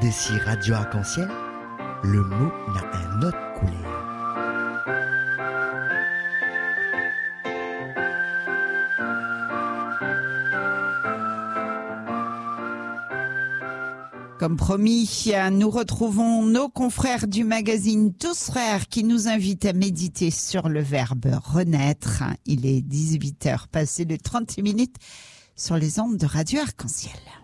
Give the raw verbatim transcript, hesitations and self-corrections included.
D'ici Radio Arc-en-Ciel, le mot n'a un autre couleur. Comme promis, nous retrouvons nos confrères du magazine Tous Frères qui nous invitent à méditer sur le verbe renaître. Il est dix-huit heures passées de trente minutes sur les ondes de Radio Arc-en-Ciel.